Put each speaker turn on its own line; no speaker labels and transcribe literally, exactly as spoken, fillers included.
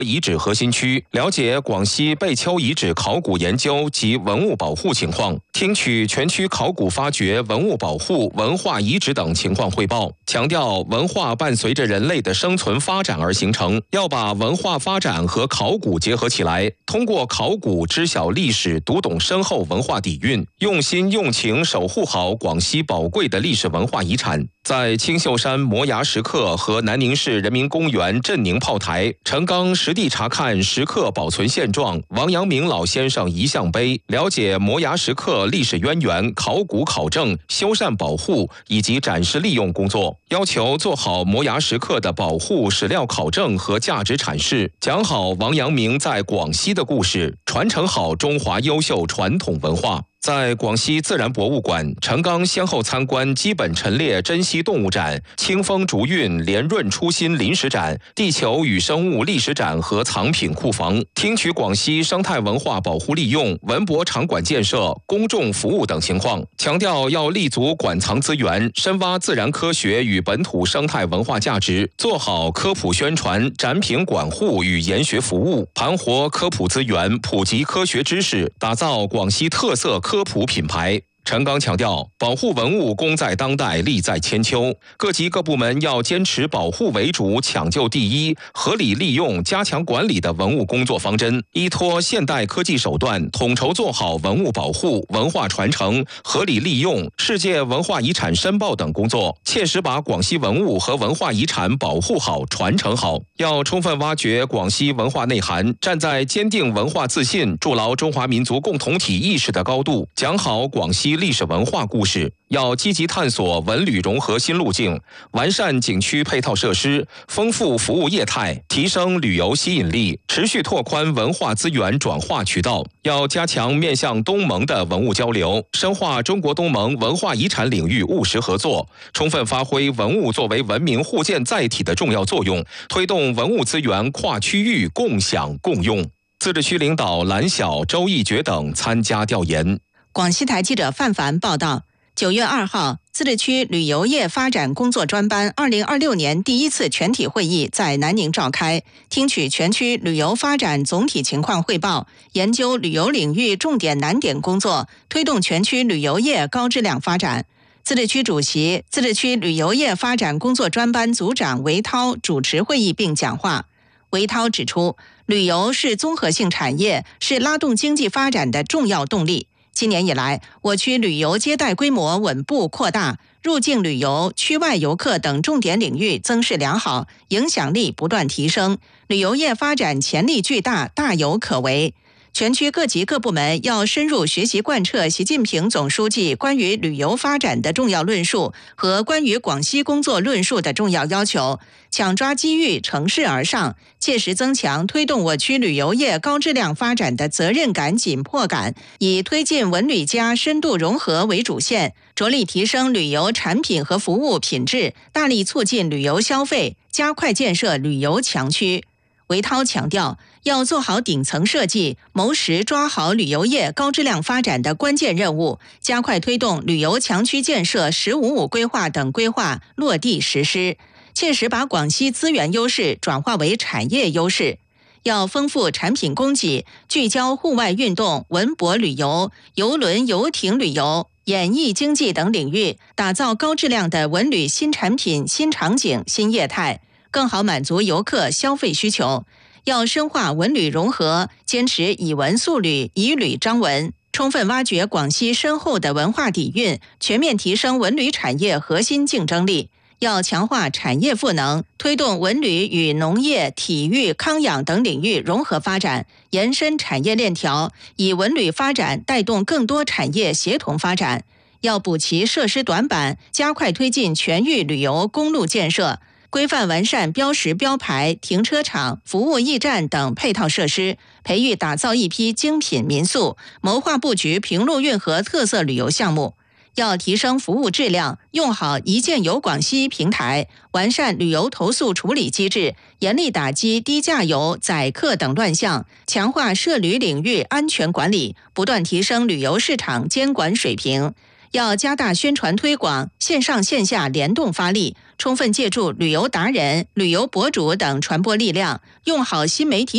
遗址核心区，了解广西贝丘遗址考古研究及文物保护情况，听取全区考古发掘、文物保护、文化遗址等情况汇报。强调文化伴随着人类的生存发展而形成，要把文化发展和考古结合起来，通过考古知晓历史，读懂深厚文化底蕴，用心用情守护好广西宝贵的历史文化遗产。在青秀山摩崖石刻和南宁市人民公园镇宁炮台，陈刚实地查看石刻保存现状，王阳明老先生遗像碑，了解摩崖石刻历史渊源、考古考证、修缮保护以及展示利用工作，要求做好摩崖石刻的保护、史料考证和价值阐释，讲好王阳明在广西的故事，传承好中华优秀传统文化。在广西自然博物馆，陈刚先后参观基本陈列珍稀动物展、清风竹韵连润初心临时展、地球与生物历史展和藏品库房，听取广西生态文化保护利用、文博场馆建设、公众服务等情况，强调要立足馆藏资源，深挖自然科学与本土生态文化价值，做好科普宣传、展品管护与研学服务，盘活科普资源，普及科学知识，打造广西特色科普品牌。陈刚强调，保护文物功在当代，利在千秋。各级各部门要坚持保护为主、抢救第一、合理利用、加强管理的文物工作方针，依托现代科技手段，统筹做好文物保护、文化传承、合理利用、世界文化遗产申报等工作，切实把广西文物和文化遗产保护好、传承好。要充分挖掘广西文化内涵，站在坚定文化自信、筑牢中华民族共同体意识的高度，讲好广西历史文化故事。要积极探索文旅融合新路径，完善景区配套设施，丰富服务业态，提升旅游吸引力，持续拓宽文化资源转化渠道。要加强面向东盟的文物交流，深化中国东盟文化遗产领域务实合作，充分发挥文物作为文明互鉴载体的重要作用，推动文物资源跨区域共享共用。自治区领导蓝晓、周义觉等参加调研。
广西台记者范凡报道，九月二号，自治区旅游业发展工作专班二零二六年第一次全体会议在南宁召开，听取全区旅游发展总体情况汇报，研究旅游领域重点难点工作，推动全区旅游业高质量发展。自治区主席、自治区旅游业发展工作专班组长韦涛主持会议并讲话。韦涛指出，旅游是综合性产业，是拉动经济发展的重要动力。今年以来，我区旅游接待规模稳步扩大，入境旅游、区外游客等重点领域增势良好，影响力不断提升，旅游业发展潜力巨大，大有可为。全区各级各部门要深入学习贯彻习近平总书记关于旅游发展的重要论述和关于广西工作论述的重要要求，抢抓机遇，乘势而上，切实增强推动我区旅游业高质量发展的责任感、紧迫感，以推进文旅加深度融合为主线，着力提升旅游产品和服务品质，大力促进旅游消费，加快建设旅游强区。韦涛强调，要做好顶层设计，谋实抓好旅游业高质量发展的关键任务，加快推动旅游强区建设“十五五”规划等规划落地实施，切实把广西资源优势转化为产业优势。要丰富产品供给，聚焦户外运动、文博旅游、邮轮游艇旅游、演艺经济等领域，打造高质量的文旅新产品、新场景、新业态，更好满足游客消费需求。要深化文旅融合，坚持以文塑旅、以旅彰文，充分挖掘广西深厚的文化底蕴，全面提升文旅产业核心竞争力。要强化产业赋能，推动文旅与农业、体育、康养等领域融合发展，延伸产业链条，以文旅发展带动更多产业协同发展。要补齐设施短板，加快推进全域旅游公路建设，规范完善标识标牌、停车场、服务驿站等配套设施，培育打造一批精品民宿，谋划布局平陆运河特色旅游项目。要提升服务质量，用好一键游广西平台，完善旅游投诉处理机制，严厉打击低价游、宰客等乱象，强化涉旅领域安全管理，不断提升旅游市场监管水平。要加大宣传推广，线上线下联动发力，充分借助旅游达人、旅游博主等传播力量，用好新媒体